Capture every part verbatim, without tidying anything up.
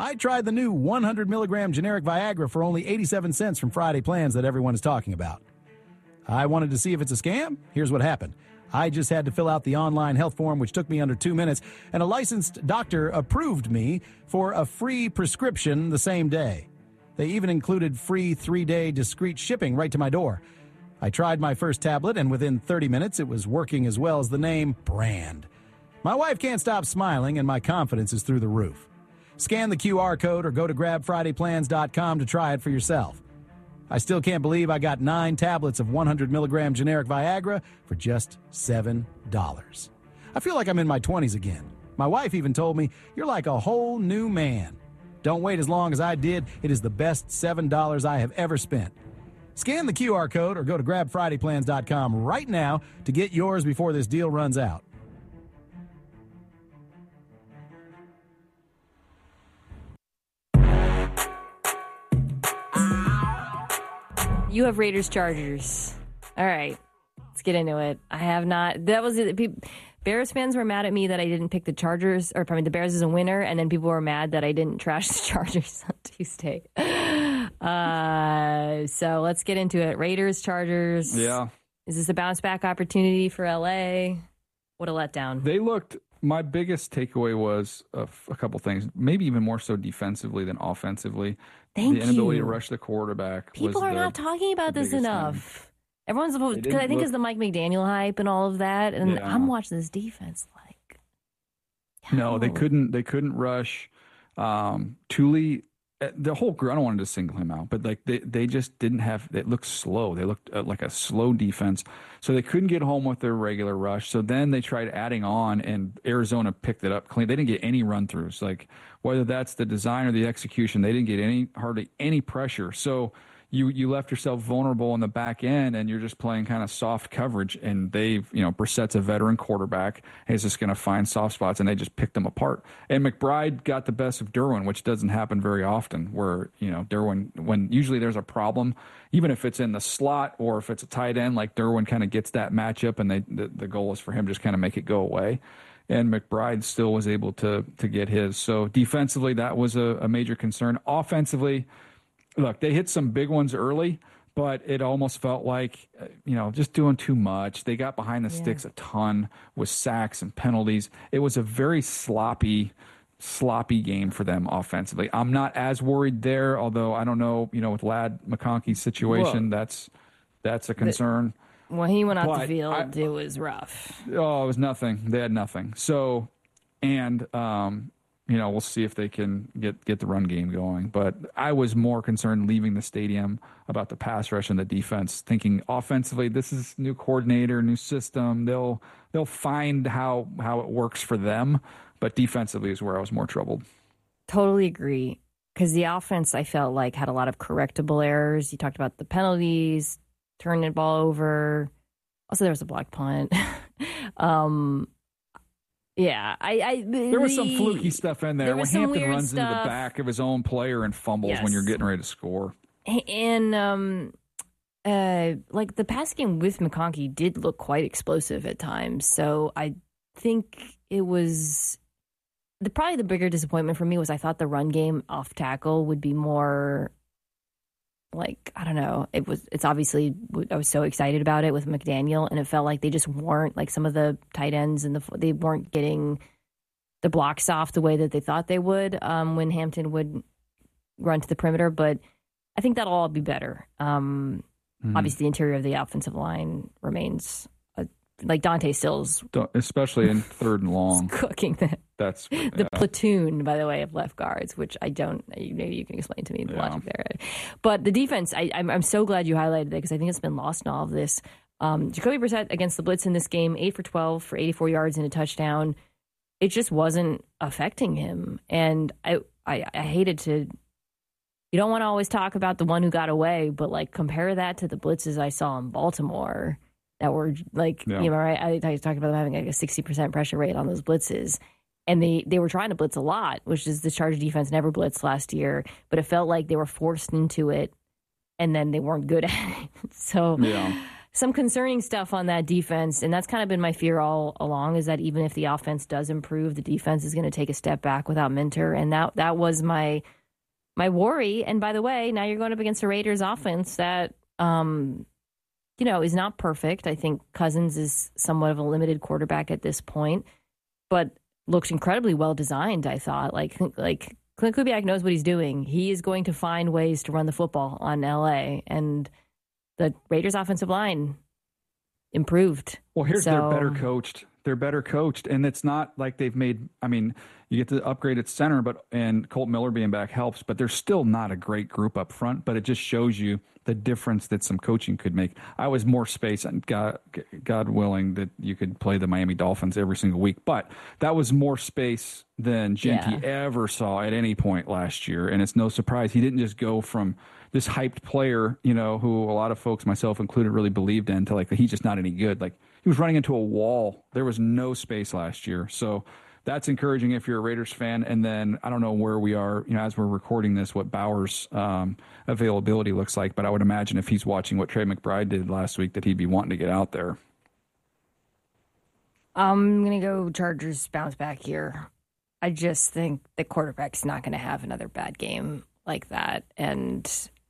I tried the new one hundred milligram generic Viagra for only eighty-seven cents from Friday Plans that everyone is talking about. I wanted to see if it's a scam. Here's what happened. I just had to fill out the online health form, which took me under two minutes, and a licensed doctor approved me for a free prescription the same day. They even included free three-day discreet shipping right to my door. I tried my first tablet, and within thirty minutes, it was working as well as the name brand. My wife can't stop smiling, and my confidence is through the roof. Scan the Q R code or go to grab friday plans dot com to try it for yourself. I still can't believe I got nine tablets of one hundred milligram generic Viagra for just seven dollars. I feel like I'm in my twenties again. My wife even told me, "You're like a whole new man." Don't wait as long as I did. It is the best seven dollars I have ever spent. Scan the Q R code or go to grab friday plans dot com right now to get yours before this deal runs out. You have Raiders Chargers. All right, let's get into it. I have not. That was it. Bears fans were mad at me that I didn't pick the Chargers, or probably the Bears as a winner, and then people were mad that I didn't trash the Chargers on Tuesday. Uh, so let's get into it. Raiders, Chargers. Yeah. Is this a bounce back opportunity for L A? What a letdown. They looked. My biggest takeaway was a, a couple things, maybe even more so defensively than offensively. Thank the inability you. to rush the quarterback. People was are the, not talking about this enough. Thing. Everyone's supposed because I think look, it's the Mike McDaniel hype and all of that, and yeah. I'm watching this defense like. No, they couldn't. They couldn't rush. Um, Thule, the whole group. I don't want to just single him out, but like they, they just didn't have. It looked slow. They looked uh, like a slow defense, so they couldn't get home with their regular rush. So then they tried adding on, and Arizona picked it up clean. They didn't get any run throughs. Like whether that's the design or the execution, they didn't get any hardly any pressure. So. You you left yourself vulnerable in the back end, and you're just playing kind of soft coverage. And they've, you know, Brissett's a veteran quarterback. He's just going to find soft spots, and they just picked them apart. And McBride got the best of Derwin, which doesn't happen very often. Where you know Derwin, when usually there's a problem, even if it's in the slot or if it's a tight end, like Derwin kind of gets that matchup, and they the, the goal is for him to just kind of make it go away. And McBride still was able to to get his. So defensively, that was a, a major concern. Offensively. Look, they hit some big ones early, but it almost felt like, you know, just doing too much. They got behind the yeah. sticks a ton with sacks and penalties. It was a very sloppy, sloppy game for them offensively. I'm not as worried there, although I don't know, you know, with Ladd McConkey's situation, Whoa. that's that's a concern. The, when he went out but the field, I, it was rough. Oh, it was nothing. They had nothing. So, and, um, you know, we'll see if they can get, get the run game going. But I was more concerned leaving the stadium about the pass rush and the defense, thinking offensively, this is new coordinator, new system. They'll they'll find how, how it works for them. But defensively is where I was more troubled. Totally agree. Because the offense, I felt like, had a lot of correctable errors. You talked about the penalties, turning the ball over. Also, there was a block punt. um Yeah, I, I there was some fluky stuff in there, there when Hampton runs stuff. into the back of his own player and fumbles yes. when you're getting ready to score. And um, uh, like the pass game with McConkey did look quite explosive at times. So I think it was the probably the bigger disappointment for me was I thought the run game off tackle would be more. Like, I don't know, it was, it's obviously, I was so excited about it with McDaniel, and it felt like they just weren't, like some of the tight ends and the, they weren't getting the blocks off the way that they thought they would um, when Hampton would run to the perimeter. But I think that'll all be better. Um, mm-hmm. Obviously, the interior of the offensive line remains, a, like Dante Stills. Especially in third and long. Cooking the, That's, the yeah. platoon, by the way, of left guards, which I don't, maybe you can explain to me the yeah. logic there. But the defense, I, I'm, I'm so glad you highlighted it because I think it's been lost in all of this. Um, Jacoby Brissett against the blitz in this game, eight for twelve for eighty-four yards and a touchdown. It just wasn't affecting him. And I, I, I hated to, you don't want to always talk about the one who got away, but like compare that to the blitzes I saw in Baltimore that were like, yeah. you know, right? I, I talked about them having like a sixty percent pressure rate on those blitzes. And they, they were trying to blitz a lot, which is the Charger defense never blitzed last year, but it felt like they were forced into it and then they weren't good at it. So yeah. some concerning stuff on that defense, and that's kind of been my fear all along, is that even if the offense does improve, the defense is going to take a step back without Minter, and that that was my my worry. And by the way, now you're going up against a Raiders offense that, um, you know, is not perfect. I think Cousins is somewhat of a limited quarterback at this point, but looked incredibly well designed, I thought. Like, like Clint Kubiak knows what he's doing. He is going to find ways to run the football on L A, and the Raiders offensive line improved. Well, here's so, they're better coached. They're better coached, and it's not like they've made. I mean, you get to upgrade at center, but and Colt Miller being back helps, but they're still not a great group up front. But it just shows you the difference that some coaching could make. I was more space, and God, God willing that you could play the Miami Dolphins every single week, but that was more space than Genty yeah. ever saw at any point last year, and it's no surprise he didn't just go from this hyped player, you know, who a lot of folks, myself included, really believed in, to like he's just not any good. Like, he was running into a wall. There was no space last year. So that's encouraging if you're a Raiders fan. And then I don't know where we are, you know, as we're recording this, what Bauer's um, availability looks like. But I would imagine if he's watching what Trey McBride did last week, that he'd be wanting to get out there. I'm going to go Chargers bounce back here. I just think the quarterback's not going to have another bad game like that. And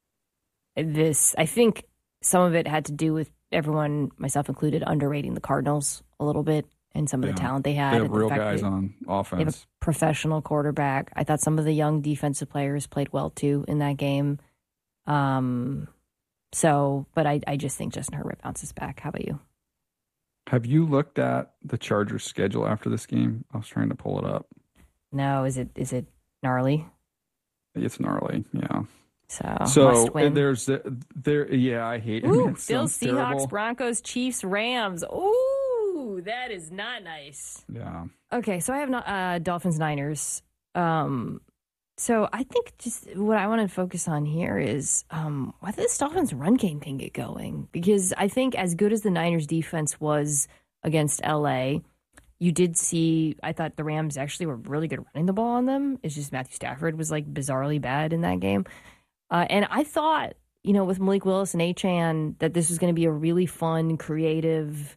this, I think some of it had to do with everyone, myself included, underrating the Cardinals a little bit and some of Yeah. the talent they had. They have and the real fact guys that on They have offense. a professional quarterback. I thought some of the young defensive players played well, too, in that game. Um, so, but I, I just think Justin Herbert bounces back. How about you? Have you looked at the Chargers schedule after this game? I was trying to pull it up. No, is it is it gnarly? It's gnarly, yeah. So, So must win. there's the, there, yeah. I hate it. Ooh, It Bills, sounds terrible. Seahawks, Broncos, Chiefs, Rams. Ooh, that is not nice. Yeah. Okay, so I have not, uh, Dolphins, Niners. Um, so I think just what I want to focus on here is um, whether this Dolphins run game can get going. Because I think as good as the Niners defense was against L A, you did see, I thought the Rams actually were really good running the ball on them. It's just Matthew Stafford was like bizarrely bad in that game. Uh, and I thought, you know, with Malik Willis and Achane, that this was going to be a really fun, creative,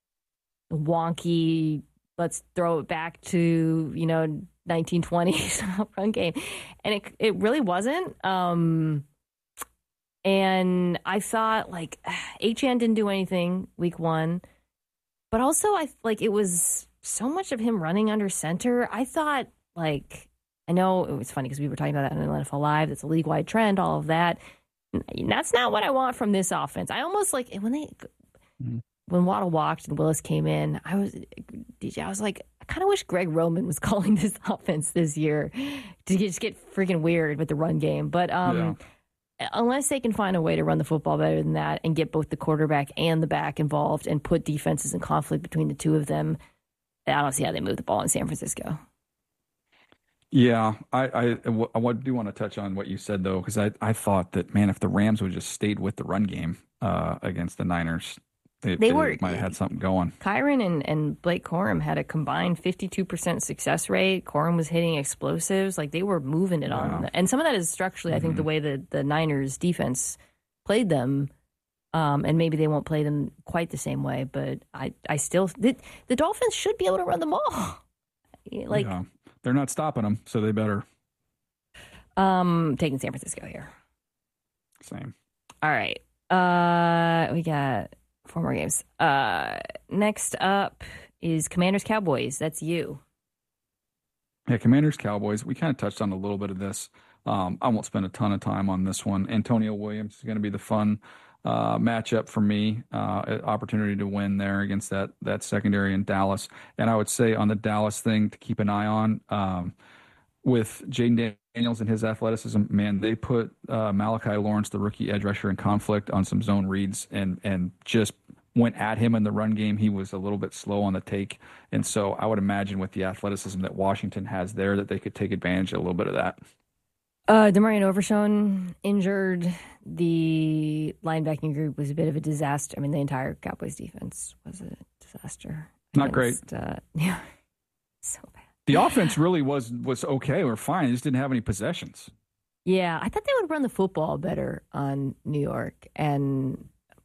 wonky, let's throw it back to, you know, nineteen twenties run game. And it it really wasn't. Um, and I thought, like, Achane didn't do anything week one. But also, I like it was so much of him running under center. I thought, like, I know it was funny because we were talking about that in N F L Live. It's a league-wide trend, all of that. That's not what I want from this offense. I almost like when they mm-hmm. when Waddle walked and Willis came in. I was D J. I was like, I kind of wish Greg Roman was calling this offense this year to just get freaking weird with the run game. But um, yeah. unless they can find a way to run the football better than that and get both the quarterback and the back involved and put defenses in conflict between the two of them, I don't see how they move the ball in San Francisco. Yeah, I, I, I do want to touch on what you said, though, because I, I thought that, man, if the Rams would just stayed with the run game uh, against the Niners, they, they, they were, might have had something going. Kyron and, and Blake Corum had a combined fifty-two percent success rate. Corum was hitting explosives. Like, they were moving it yeah. on them. And some of that is structurally, mm-hmm. I think, the way that the Niners defense played them. Um, and maybe they won't play them quite the same way, but I, I still the, the Dolphins should be able to run the ball. Like yeah. They're not stopping them, so they better. Um, taking San Francisco here. Same. All right. Uh, we got four more games. Uh, next up is Commanders Cowboys. That's you. Yeah, Commanders Cowboys. We kind of touched on a little bit of this. Um, I won't spend a ton of time on this one. Antonio Williams is going to be the fun uh, matchup for me. Uh, opportunity to win there against that that secondary in Dallas. And I would say on the Dallas thing to keep an eye on um, with Jaden Daniels and his athleticism. Man, they put uh, Malachi Lawrence, the rookie edge rusher, in conflict on some zone reads and and just went at him in the run game. He was a little bit slow on the take. And so I would imagine with the athleticism that Washington has there that they could take advantage of a little bit of that. Uh, DeMarion Overshown injured. The linebacking group was a bit of a disaster. I mean, the entire Cowboys defense was a disaster. Not against, great. Uh, yeah, so bad. The offense really was was okay or fine. They just didn't have any possessions. Yeah, I thought they would run the football better on New York. And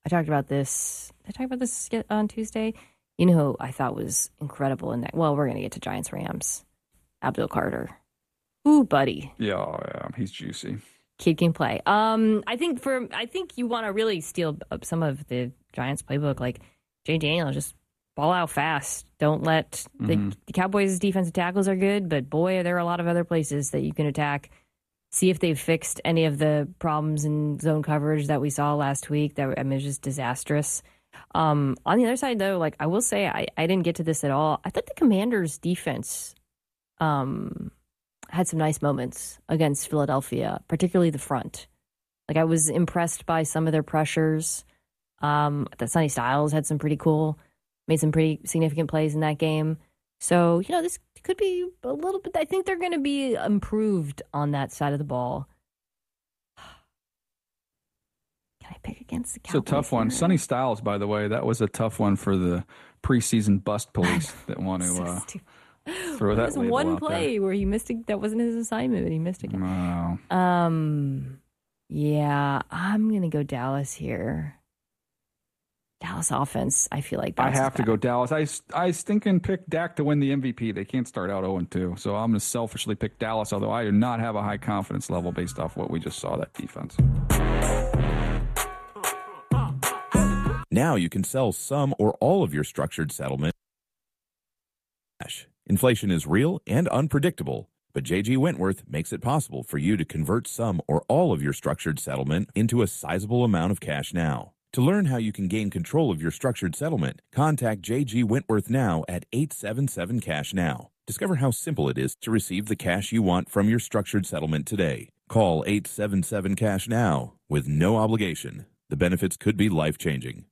I talked about this. Did I talk about this on Tuesday? You know who I thought was incredible in that? Well, we're going to get to Giants Rams. Abdul Carter. Ooh, buddy. Yeah, yeah, he's juicy. Kid can play. Um, I think for I think you want to really steal up some of the Giants playbook. Like Jay Daniels, just ball out fast. Don't let the, mm-hmm. the Cowboys' defensive tackles are good, but boy, there are a lot of other places that you can attack. See if they've fixed any of the problems in zone coverage that we saw last week. That I mean, it was just disastrous. Um, on the other side, though, like I will say, I, I didn't get to this at all. I thought the Commanders' defense um, had some nice moments against Philadelphia, particularly the front. Like I was impressed by some of their pressures. Um, that Sonny Styles had some pretty cool, made some pretty significant plays in that game. So, you know, this could be a little bit, I think they're going to be improved on that side of the ball. Can I pick against the Cowboys? It's a tough one. Here? Sonny Styles, by the way, that was a tough one for the preseason bust police that want to so uh, throw that label one out play there. where he missed it. That wasn't his assignment, but he missed it. Wow. Um, yeah, I'm going to go Dallas here. Dallas offense, I feel like I have back. to go Dallas. I, I stinking picked Dak to win the M V P. They can't start out oh and two, so I'm going to selfishly pick Dallas, although I do not have a high confidence level based off what we just saw, that defense. Now you can sell some or all of your structured settlement. Inflation is real and unpredictable, but J G Wentworth makes it possible for you to convert some or all of your structured settlement into a sizable amount of cash now. To learn how you can gain control of your structured settlement, contact J G Wentworth now at eight seven seven cash now. Discover how simple it is to receive the cash you want from your structured settlement today. Call eight seven seven cash now with no obligation. The benefits could be life-changing.